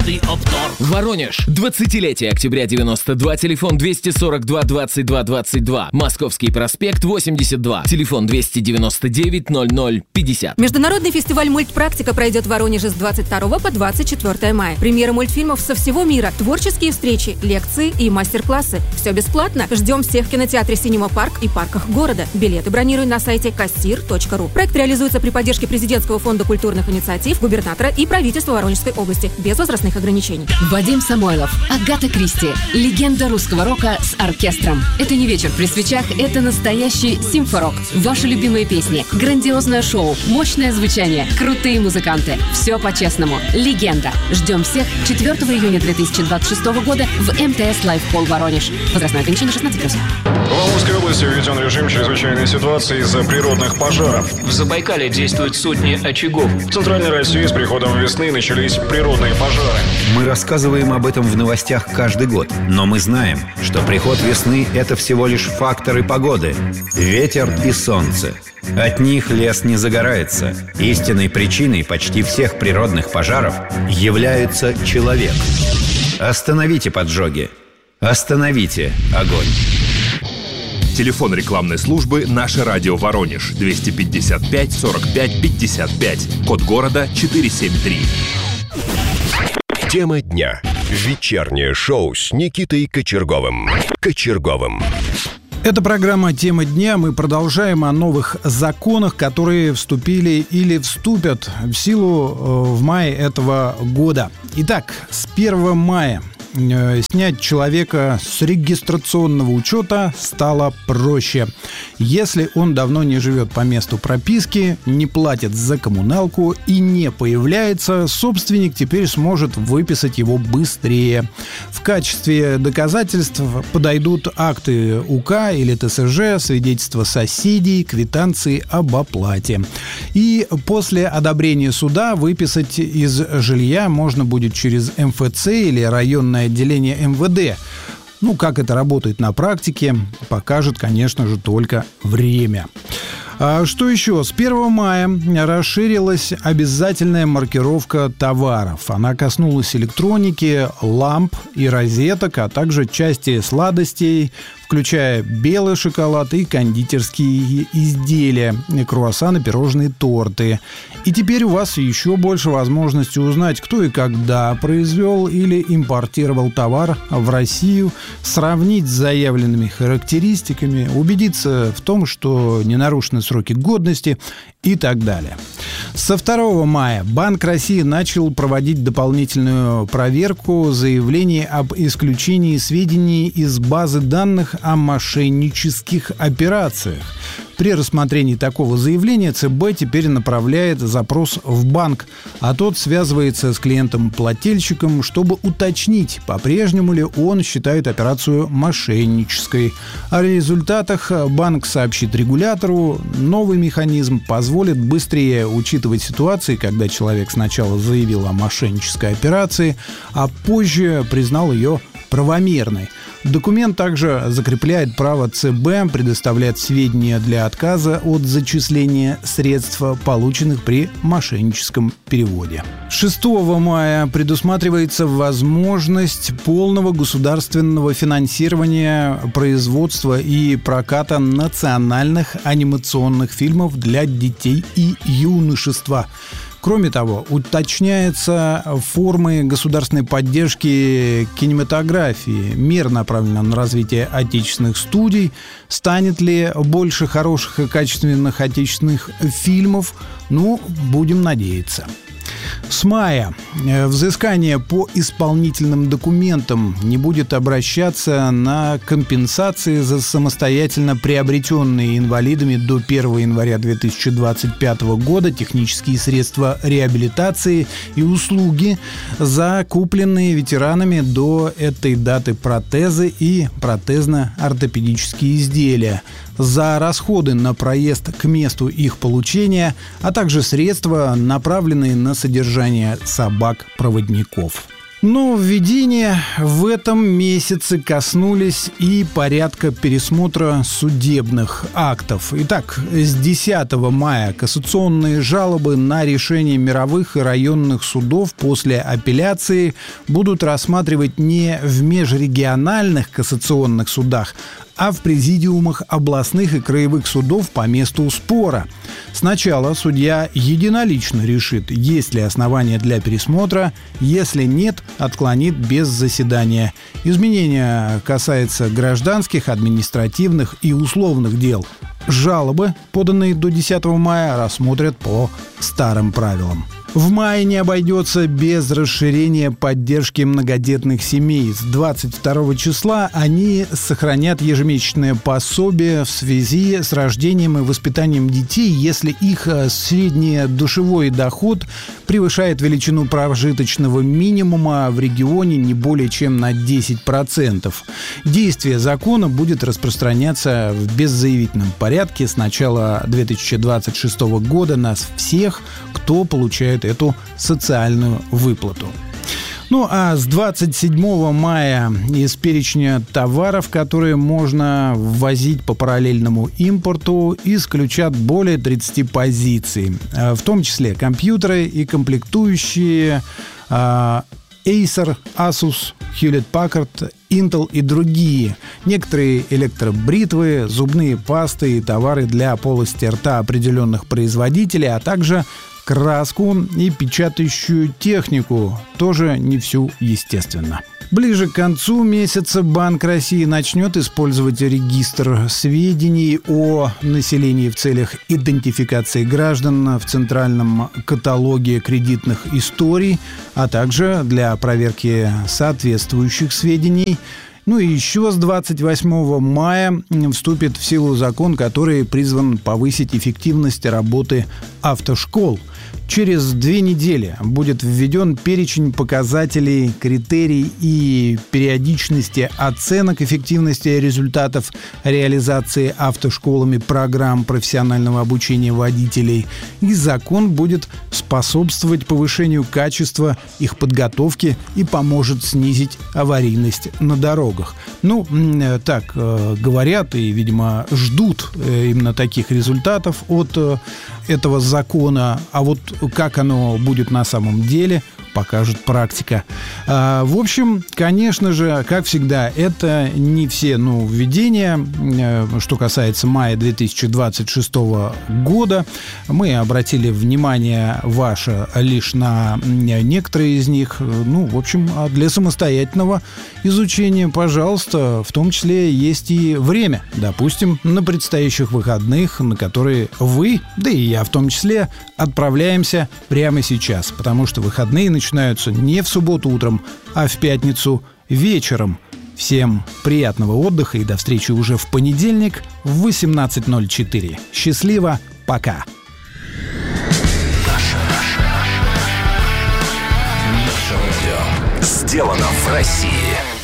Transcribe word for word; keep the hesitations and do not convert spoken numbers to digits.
богатый обзор. Воронеж. двадцатилетие октября девяносто два. Телефон двести сорок два двадцать два двадцать два. Московский проспект восемьдесят два. Телефон двести девяносто девять ноль ноль пятьдесят. Международный фестиваль «Мультпрактика» пройдет в Воронеже с двадцать второго по двадцать четвёртое мая. Премьера мультфильмов со всего мира, творческие встречи, лекции и мастер-классы. Все бесплатно. Ждем всех в кинотеатре «Синема Парк» и парках города. Билеты бронируй на сайте кассир точка ру. Проект реализуется при поддержке Президентского фонда культурных инициатив, губернатора и правительства Воронежской области. Без возрастных ограничений. Вадим Самойлов, Агата Кристи. Легенда русского рока с оркестром. Это не вечер при свечах, это настоящий симфорок. Ваши любимые песни, грандиозное шоу, мощное звучание, крутые музыканты. Все по-честному. Легенда. Ждем всех четвёртого июня две тысячи двадцать шестого года в МТС Лайв Холл Воронеж. Возрастное ограничение шестнадцать плюс. В Амурской области введен режим чрезвычайной ситуации из-за природных пожаров. В Забайкале действуют сотни очагов. В Центральной России с приходом весны начались природные пожары. Мы рассказываем об этом в новостях каждый год, но мы знаем, что приход весны – это всего лишь факторы погоды – ветер и солнце. От них лес не загорается. Истинной причиной почти всех природных пожаров является человек. Остановите поджоги. Остановите огонь. Телефон рекламной службы «Наше радио Воронеж» двести пятьдесят пять сорок пять пятьдесят пять. Код города четыре семь три. Тема дня. Вечернее шоу с Никитой Кочерговым. Кочерговым. Это программа «Тема дня». Мы продолжаем о новых законах, которые вступили или вступят в силу в мае этого года. Итак, с первого мая снять человека с регистрационного учета стало проще. Если он давно не живет по месту прописки, не платит за коммуналку и не появляется, собственник теперь сможет выписать его быстрее. В качестве доказательств подойдут акты УК или ТСЖ, свидетельства соседей, квитанции об оплате. И после одобрения суда выписать из жилья можно будет через эм эф цэ или районное отделение эм вэ дэ. Ну, как это работает на практике, покажет, конечно же, только время. А что еще? С первого мая расширилась обязательная маркировка товаров. Она коснулась электроники, ламп и розеток, а также части сладостей, включая белый шоколад и кондитерские изделия, круассаны, пирожные, торты. И теперь у вас еще больше возможности узнать, кто и когда произвел или импортировал товар в Россию, сравнить с заявленными характеристиками, убедиться в том, что не нарушены сроки годности и так далее. Со второго мая Банк России начал проводить дополнительную проверку заявлений об исключении сведений из базы данных о мошеннических операциях. При рассмотрении такого заявления ЦБ теперь направляет запрос в банк, а тот связывается с клиентом-плательщиком, чтобы уточнить, по-прежнему ли он считает операцию мошеннической. О результатах банк сообщит регулятору. Новый механизм позволит быстрее учитывать ситуации, когда человек сначала заявил о мошеннической операции, а позже признал ее правомерной. Документ также закрепляет право ЦБ предоставлять сведения для отказа от зачисления средств, полученных при мошенническом переводе. шестого мая предусматривается возможность полного государственного финансирования производства и проката национальных анимационных фильмов для детей и юношества. Кроме того, уточняются формы государственной поддержки кинематографии. Мер направлен на развитие отечественных студий. Станет ли больше хороших и качественных отечественных фильмов? Ну, будем надеяться. С мая взыскание по исполнительным документам не будет обращаться на компенсации за самостоятельно приобретенные инвалидами до первого января две тысячи двадцать пятого года технические средства реабилитации и услуги, за купленные ветеранами до этой даты протезы и протезно-ортопедические изделия, за расходы на проезд к месту их получения, а также средства, направленные на содержание собак-проводников. Нововведения в этом месяце коснулись и порядка пересмотра судебных актов. Итак, с десятого мая кассационные жалобы на решения мировых и районных судов после апелляции будут рассматривать не в межрегиональных кассационных судах, а в президиумах областных и краевых судов по месту спора. Сначала судья единолично решит, есть ли основания для пересмотра, если нет, отклонит без заседания. Изменения касаются гражданских, административных и условных дел. Жалобы, поданные до десятого мая, рассмотрят по старым правилам. В мае не обойдется без расширения поддержки многодетных семей. С двадцать второго числа они сохранят ежемесячное пособие в связи с рождением и воспитанием детей, если их среднедушевой доход превышает величину прожиточного минимума в регионе не более чем на десять процентов. Действие закона будет распространяться в беззаявительном порядке с начала две тысячи двадцать шестого года на всех, кто получает эту социальную выплату. Ну а с двадцать седьмого мая из перечня товаров, которые можно ввозить по параллельному импорту, исключат более тридцати позиций, в том числе компьютеры и комплектующие Acer, Asus, Hewlett-Packard, Intel и другие. Некоторые электробритвы, зубные пасты и товары для полости рта определенных производителей, а также краску и печатающую технику. Тоже не всю, естественно. Ближе к концу месяца Банк России начнет использовать регистр сведений о населении в целях идентификации граждан в центральном каталоге кредитных историй, а также для проверки соответствующих сведений. Ну и еще с двадцать восьмого мая вступит в силу закон, который призван повысить эффективность работы автошкол. Через две недели будет введен перечень показателей, критерий и периодичности оценок эффективности результатов реализации автошколами программ профессионального обучения водителей. И закон будет способствовать повышению качества их подготовки и поможет снизить аварийность на дорогах. Ну, так говорят и, видимо, ждут именно таких результатов от этого закона. А вот как оно будет на самом деле, покажет практика. А, в общем, конечно же, как всегда, это не все нововведения. Что касается мая две тысячи двадцать шестого года, мы обратили внимание ваше лишь на некоторые из них. Ну, в общем, для самостоятельного изучения, пожалуйста, в том числе есть и время. Допустим, на предстоящих выходных, на которые вы, да и я в том числе, отправляемся прямо сейчас, потому что выходные начинаются не в субботу утром, а в пятницу вечером. Всем приятного отдыха и до встречи уже в понедельник в восемнадцать ноль четыре. Счастливо, пока! Сделано в России.